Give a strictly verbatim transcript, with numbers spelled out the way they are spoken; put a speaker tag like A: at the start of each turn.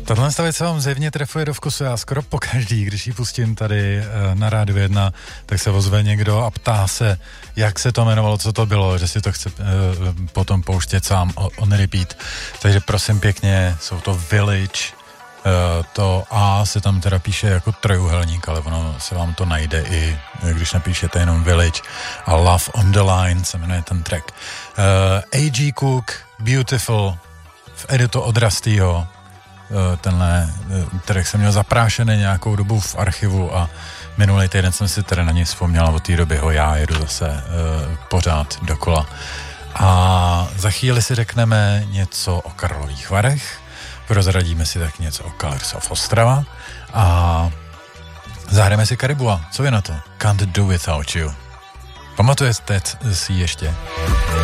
A: Tato stavit se vám zjevně trefuje do vkusu. Já skoro pokaždý, když ji pustím tady na Rádiu jedna, tak se ozve někdo a ptá se, jak se to jmenovalo, co to bylo, že si to chce uh, potom pouštět sám on repeat. Takže prosím pěkně, jsou to Village, uh, to A se tam teda píše jako trojuhelník, ale ono se vám to najde i, když napíšete jenom Village, a Love on the Line se jmenuje ten track. Uh, A G Cook, Beautiful, v editu od Rustýho. Tenhle track jsem měl zaprášený nějakou dobu v archivu a minulý týden jsem si teda na něj vzpomněl a od té doby ho já jedu zase uh, pořád dokola. A za chvíli si řekneme něco o Karlových Varech, prozradíme si tak něco o Colors of Ostrava a zahrajeme si Karibua. Co je na to? Can't do without you. Pamatujete si ještě?